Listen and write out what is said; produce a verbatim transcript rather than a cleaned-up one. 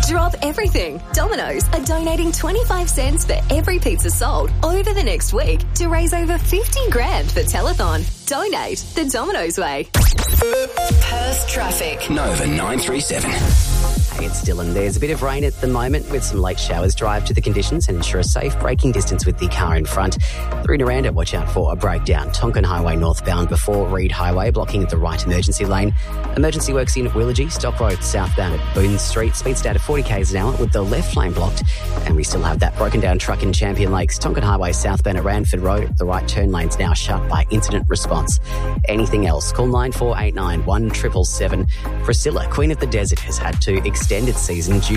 Drop everything. Domino's are donating twenty-five cents for every pizza sold over the next week to raise over fifty grand for Telethon. Donate the Domino's way. Perth traffic. Nova nine three seven. Hey, it's Dylan. There's a bit of rain at the moment with some late showers. Drive to the conditions and ensure a safe braking distance with the car in front. Through Naranda, watch out for a breakdown. Tonkin Highway northbound before Reed Highway, blocking at the right emergency lane. Emergency works in Willoughby, Stock Road southbound at Boone Street. Speeds down to forty k's an hour with the left lane blocked. And we still have that broken down truck in Champion Lakes. Tonkin Highway southbound at Ranford Road. The right turn lane's now shut by incident response. Anything else? Call nine four eight nine, one seven seven seven. Priscilla, Queen of the Desert, has had to extend its season due